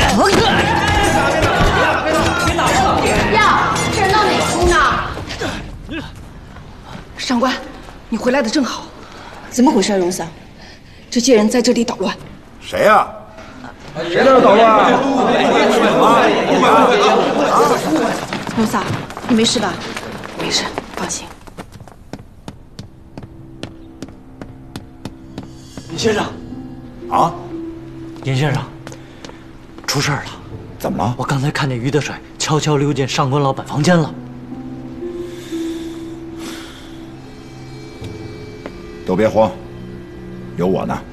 呀，这人闹哪出呢？ 上官，你回来的正好。 怎么回事，荣嫂？ 这些人在这里捣乱。 谁呀？谁在这捣乱啊？ 荣嫂，你没事吧？ 没事，放心。 尹先生， 啊， 尹先生，出事儿了！ 怎么了？ 我刚才看见于德帅悄悄溜进上官老板房间了。 都别慌，有我呢。